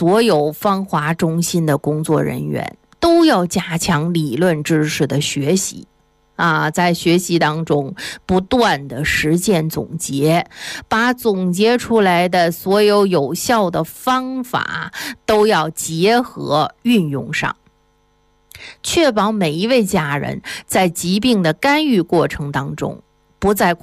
所有芳华中心的工作人员都要加强理论知识的学习在学习当中不断的实践总结，把总结出来的所有有效的方法都要结合运用上，确保每一位家人在疾病的干预过程当中不再